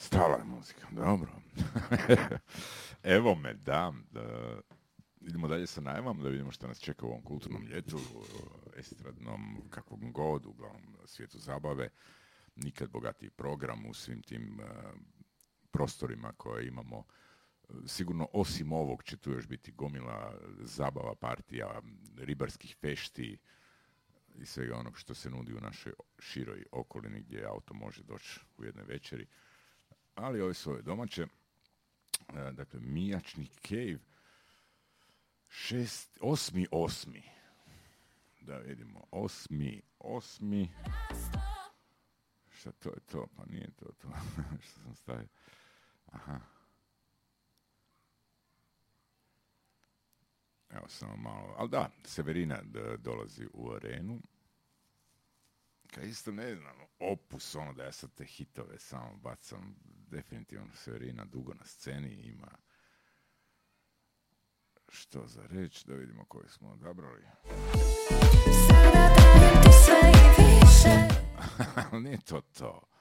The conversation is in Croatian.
Stala je muzika, dobro. Evo me, da. Idemo dalje sa najavom, da vidimo što nas čeka u ovom kulturnom ljetu, estradnom, kakvom god, uglavnom svijetu zabave. Nikad bogatiji program u svim tim prostorima koje imamo. Sigurno osim ovog će tu još biti gomila zabava, partija, ribarskih fešti i svega onog što se nudi u našoj široj okolini gdje auto može doći u jednoj večeri. Ali ove su ove domaće. Dakle, Mijačni Cave 8.8. Da vidimo, 8.8. Šta to je to? Pa nije to. Što sam stavio? Aha. Evo samo malo. Ali da, Severina dolazi u arenu. Kaj isto ne znam, opus ono da ja sad te hitove samo bacam. Definitivno Severina dugo na sceni ima što za reći, da vidimo koji smo odabrali. Nije to to.